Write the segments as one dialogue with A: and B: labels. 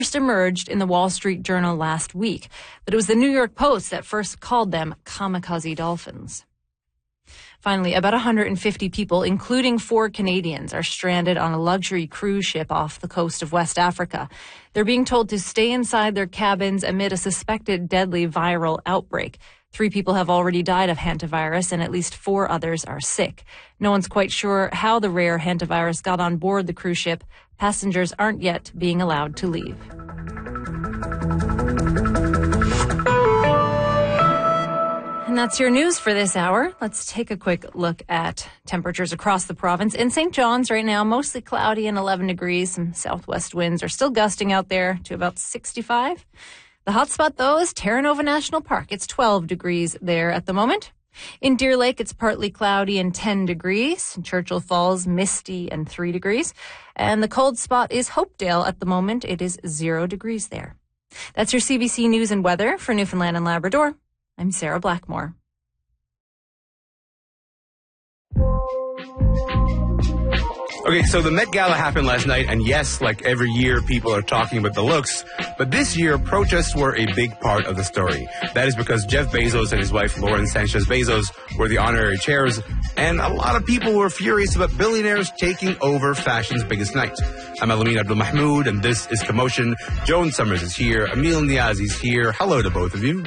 A: first emerged in the Wall Street Journal last week, but it was the New York Post that first called them kamikaze dolphins. Finally, about 150 people, including 4 Canadians, are stranded on a luxury cruise ship off the coast of West Africa. They're being told to stay inside their cabins amid a suspected deadly viral outbreak. 3 people have already died of hantavirus and at least 4 others are sick. No one's quite sure how the rare hantavirus got on board the cruise ship. Passengers aren't yet being allowed to leave. And that's your news for this hour. Let's take a quick look at temperatures across the province. In St. John's right now, mostly cloudy and 11 degrees. Some southwest winds are still gusting out there to about 65. The hot spot, though, is Terra Nova National Park. It's 12 degrees there at the moment. In Deer Lake, it's partly cloudy and 10 degrees. In Churchill Falls, misty and 3 degrees. And the cold spot is Hopedale at the moment. It is 0 degrees there. That's your CBC News and Weather for Newfoundland and Labrador. I'm Sarah Blackmore.
B: Okay, so the Met Gala happened last night, and yes, like every year, people are talking about the looks, but this year, protests were a big part of the story. That is because Jeff Bezos and his wife, Lauren Sanchez Bezos, were the honorary chairs, and a lot of people were furious about billionaires taking over fashion's biggest night. I'm Elamin Abdul-Mahmoud, and this is Commotion. Joan Summers is here. Emil Niazi's here. Hello to both of you.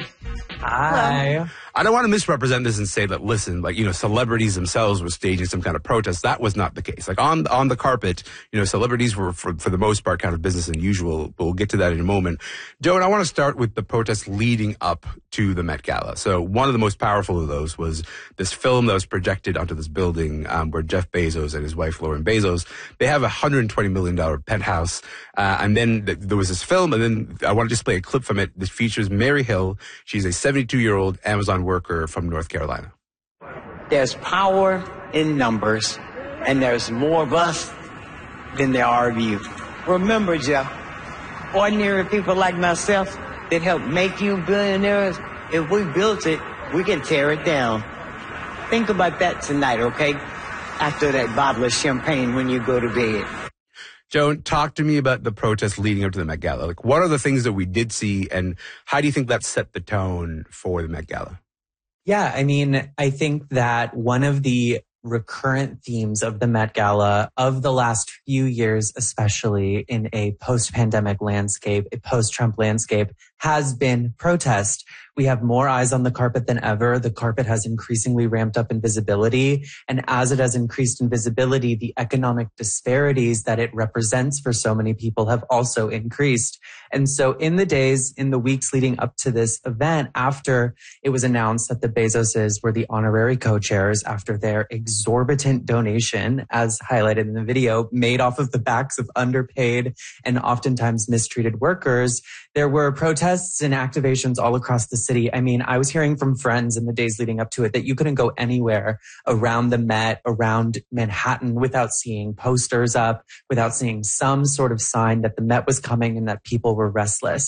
C: Hi.
B: Hello. I don't want to misrepresent this and say that, listen, celebrities themselves were staging some kind of protest. That was not the case. Like on the carpet, celebrities were for the most part kind of business as usual. But we'll get to that in a moment. Joan, I want to start with the protests leading up to the Met Gala. So one of the most powerful of those was this film that was projected onto this building where Jeff Bezos and his wife, Lauren Bezos, they have a $120 million penthouse. And then there was this film, and then I want to just play a clip from it. This features Mary Hill. She's a 72-year-old Amazon worker from North Carolina.
C: There's power in numbers, and there's more of us than there are of you. Remember, Jeff, ordinary people like myself that helped make you billionaires, if we built it, we can tear it down. Think about that tonight, okay? After that bottle of champagne when you go to bed.
B: Joan, talk to me about the protests leading up to the Met Gala. Like, what are the things that we did see, and how do you think that set the tone for the Met Gala?
D: Yeah, I think that one of the recurrent themes of the Met Gala of the last few years, especially in a post-pandemic landscape, a post-Trump landscape, has been protest. We have more eyes on the carpet than ever. The carpet has increasingly ramped up in visibility. And as it has increased in visibility, the economic disparities that it represents for so many people have also increased. And so in the weeks leading up to this event, after it was announced that the Bezoses were the honorary co-chairs after their exorbitant donation, as highlighted in the video, made off of the backs of underpaid and oftentimes mistreated workers, there were protests and activations all across the city. I was hearing from friends in the days leading up to it that you couldn't go anywhere around the Met, around Manhattan, without seeing posters up, without seeing some sort of sign that the Met was coming and that people were restless.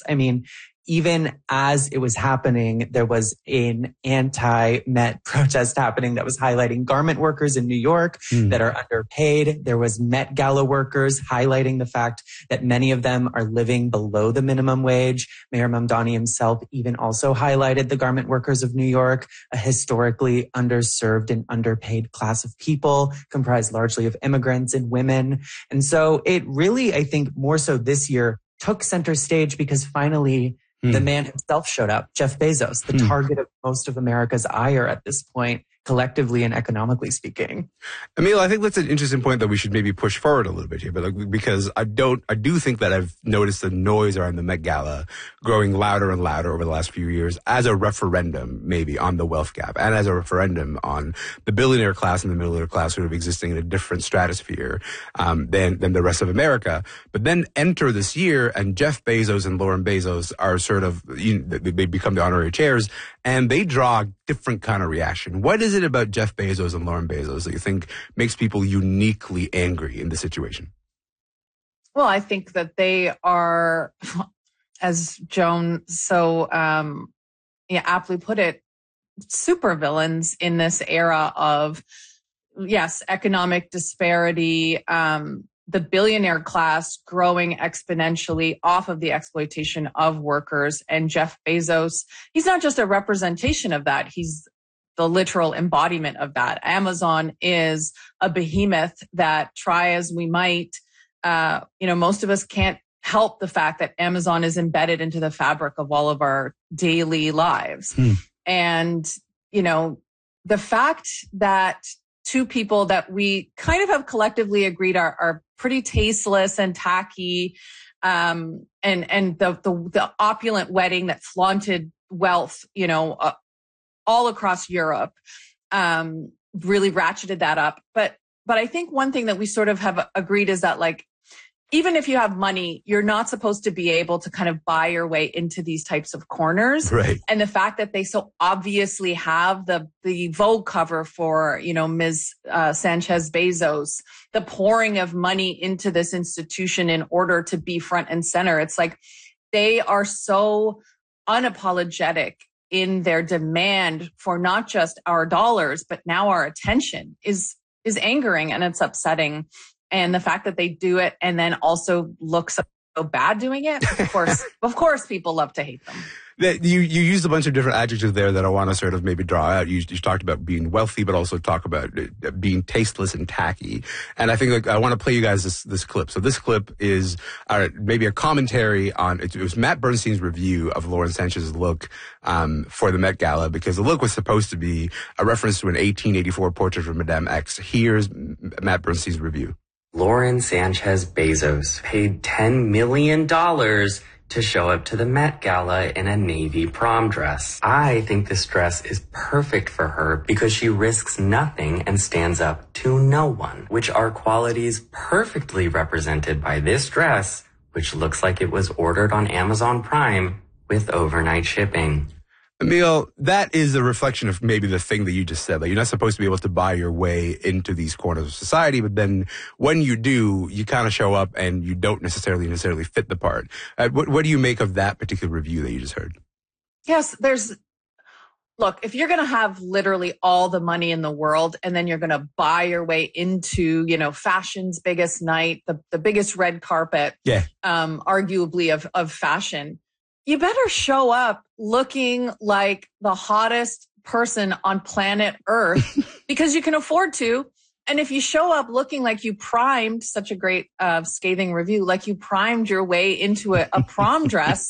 D: Even as it was happening, there was an anti-Met protest happening that was highlighting garment workers in New York that are underpaid. There was Met Gala workers highlighting the fact that many of them are living below the minimum wage. Mayor Mamdani himself even also highlighted the garment workers of New York, a historically underserved and underpaid class of people comprised largely of immigrants and women. And so it really, I think, more so this year took center stage because finally the man himself showed up, Jeff Bezos, the target of most of America's ire at this point, collectively and economically speaking.
B: Emil, I think that's an interesting point that we should maybe push forward a little bit here, but because I do think that I've noticed the noise around the Met Gala growing louder and louder over the last few years as a referendum maybe on the wealth gap and as a referendum on the billionaire class and the middle class sort of existing in a different stratosphere than the rest of America. But then enter this year and Jeff Bezos and Lauren Bezos are sort of, they become the honorary chairs and they draw a different kind of reaction. What is it about Jeff Bezos and Lauren Bezos that you think makes people uniquely angry in this situation?
E: Well, I think that they are, as Joan so aptly put it, supervillains in this era of, yes, economic disparity, the billionaire class growing exponentially off of the exploitation of workers. And Jeff Bezos, he's not just a representation of that. He's the literal embodiment of that. Amazon is a behemoth that, try as we might, most of us can't help the fact that Amazon is embedded into the fabric of all of our daily lives. And, the fact that two people that we kind of have collectively agreed are pretty tasteless and tacky, and the opulent wedding that flaunted wealth, all across Europe, really ratcheted that up. But I think one thing that we sort of have agreed is that, like, even if you have money, you're not supposed to be able to kind of buy your way into these types of corners.
B: Right.
E: And the fact that they so obviously have the Vogue cover for, Ms. Sanchez Bezos, the pouring of money into this institution in order to be front and center. It's like they are so unapologetic in their demand for not just our dollars, but now our attention is angering, and it's upsetting. And the fact that they do it and then also look so bad doing it, of course, people love to hate them.
B: You used a bunch of different adjectives there that I want to sort of maybe draw out. You talked about being wealthy, but also talk about being tasteless and tacky. And I think I want to play you guys this clip. So this clip is maybe a commentary on, it was Matt Bernstein's review of Lauren Sanchez's look for the Met Gala, because the look was supposed to be a reference to an 1884 portrait of Madame X. Here's Matt Bernstein's review.
F: Lauren Sanchez Bezos paid $10 million to show up to the Met Gala in a navy prom dress. I think this dress is perfect for her because she risks nothing and stands up to no one, which are qualities perfectly represented by this dress, which looks like it was ordered on Amazon Prime with overnight shipping.
B: Emil, that is a reflection of maybe the thing that you just said. Like, you're not supposed to be able to buy your way into these corners of society, but then when you do, you kind of show up and you don't necessarily fit the part. What do you make of that particular review that you just heard?
E: Yes, look, if you're going to have literally all the money in the world and then you're going to buy your way into, fashion's biggest night, the biggest red carpet, arguably of fashion, you better show up looking like the hottest person on planet Earth because you can afford to. And if you show up looking like you primed, such a great scathing review, like you primed your way into a prom dress,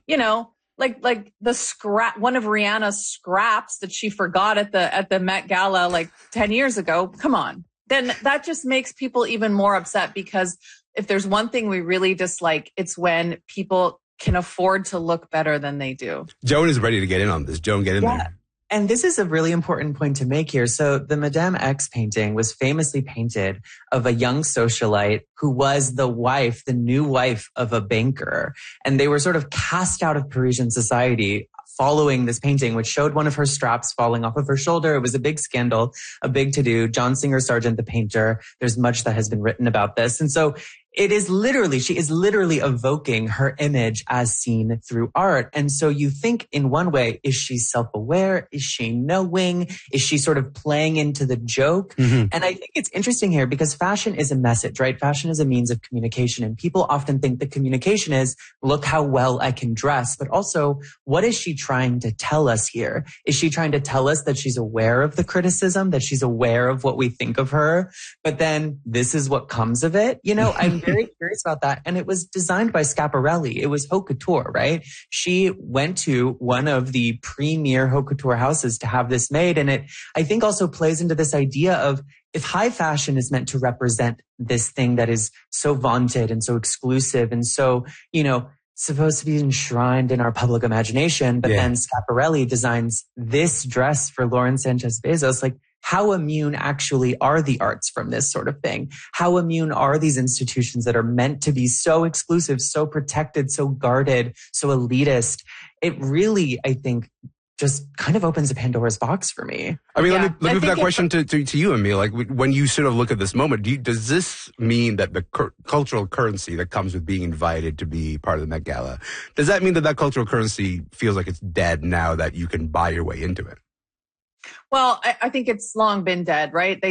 E: like the one of Rihanna's scraps that she forgot at the Met Gala like 10 years ago. Come on. Then that just makes people even more upset, because if there's one thing we really dislike, it's when people can afford to look better than they do.
B: Joan is ready to get in on this. Joan, get in there.
D: And this is a really important point to make here. So the Madame X painting was famously painted of a young socialite who was the new wife of a banker. And they were sort of cast out of Parisian society following this painting, which showed one of her straps falling off of her shoulder. It was a big scandal, a big to-do. John Singer Sargent, the painter, there's much that has been written about this. And so she is literally evoking her image as seen through art. And so you think in one way, is she self-aware? Is she knowing? Is she sort of playing into the joke? Mm-hmm. And I think it's interesting here because fashion is a message, right? Fashion is a means of communication. And people often think the communication is, look how well I can dress. But also, what is she trying to tell us here? Is she trying to tell us that she's aware of the criticism, that she's aware of what we think of her? But then this is what comes of it. I'm very curious about that. And it was designed by Schiaparelli. It was haute couture, right? She went to one of the premier haute couture houses to have this made. And it, I think, also plays into this idea of, if high fashion is meant to represent this thing that is so vaunted and so exclusive and so, supposed to be enshrined in our public imagination, but then Schiaparelli designs this dress for Lauren Sanchez Bezos, like, how immune actually are the arts from this sort of thing? How immune are these institutions that are meant to be so exclusive, so protected, so guarded, so elitist? It really, I think, just kind of opens a Pandora's box for me.
B: I mean, let me put that question to you, Emil. Like, when you sort of look at this moment, does this mean that the cultural currency that comes with being invited to be part of the Met Gala, does that mean that cultural currency feels like it's dead now that you can buy your way into it?
E: Well, I think it's long been dead, right?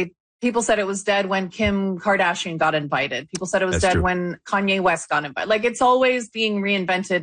E: People said it was dead when Kim Kardashian got invited. People said it was
B: That's
E: dead
B: true.
E: when Kanye West got invited. Like, it's always being reinvented.